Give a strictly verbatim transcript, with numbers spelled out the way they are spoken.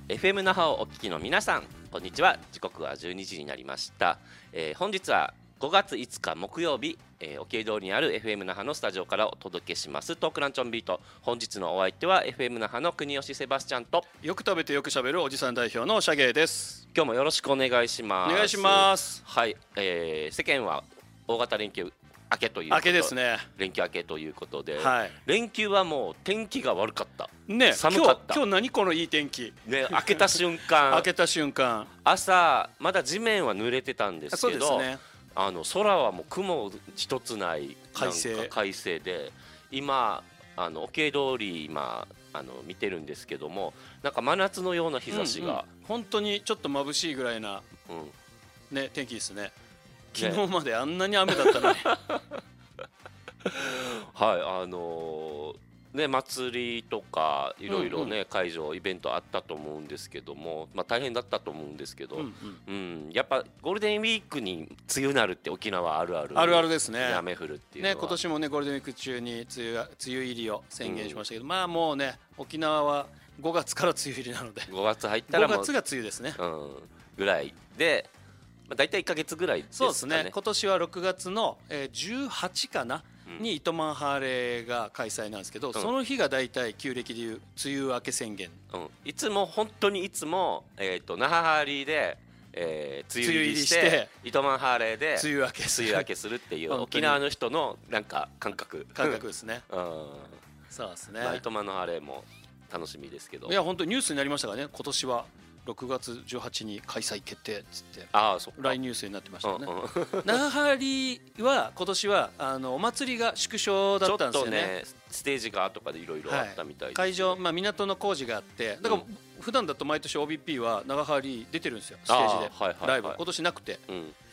エフエム 那覇をお聞きの皆さん、こんにちは。時刻はじゅうにじになりました。えー、本日はごがついつか木曜日、えー、沖江通りにある エフエム 那覇のスタジオからお届けしますトークランチョンビート。本日のお相手は エフエム 那覇の国吉セバスチャンと、 よく食べてよくしゃべるおじさん代表のシャゲーです。 今日もよろしくお願いします。 お願いします。 はい、えー、世間は大型連休明けということ明けですね。 連休明けということで、 はい、 連休はもう天気が悪かったね。 寒かった。 今日、今日何このいい天気ね、明けた瞬間明けた瞬間朝まだ地面は濡れてたんですけど、 そうですね、 あの空はもう雲一つない快晴快晴で、今あの沖江通り今あの見てるんですけども、なんか真夏のような日差しが、 うんうん、本当にちょっと眩しいぐらいな、うん、ね、天気ですね。昨日まであんなに雨だったのに、ね、 はい、あのー、ね、祭りとかいろいろね、うんうん、会場イベントあったと思うんですけども、まあ、大変だったと思うんですけど、うんうんうん、やっぱゴールデンウィークに梅雨なるって沖縄あるあるあるあるですね。 雨降るっていうのは、 ね、今年もねゴールデンウィーク中に梅雨が梅雨入りを宣言しましたけど、うん、まあもうね沖縄はごがつから梅雨入りなので、 ごがつ入ったらもうごがつが梅雨ですね、 うん、ぐらいで、まあ、大体いっかげつぐらいですかね。 そうですね。今年はろくがつの、えー、じゅうはちかな、うん、に糸満ハーレーが開催なんですけど、うん、その日が大体旧暦でいう梅雨明け宣言、 うん、いつも本当にいつも、えー、と那覇ハーリーで、えー、梅雨入りして糸満ハーレーで梅雨明け梅雨明けするっていう沖縄の人のなんか感覚感覚ですね、うん、そうですね、 まあ、糸満のハーレーも楽しみですけど、 いや本当にニュースになりましたからね。今年はろくがつじゅうはちにちに開催決定っつって、 ああ、そっか、 ラインニュースになってましたよね。那覇ハーリーは今年はあのお祭りが縮小だったんですよね。ちょっとねステージがとかでいろいろあったみたいです、ね、 はい、会場、まあ、港の工事があって、だから、うん、普段だと毎年 オービーピー は那覇ハーリー出てるんですよ、ステージで、はいはいはい、ライブ今年なくて、うん、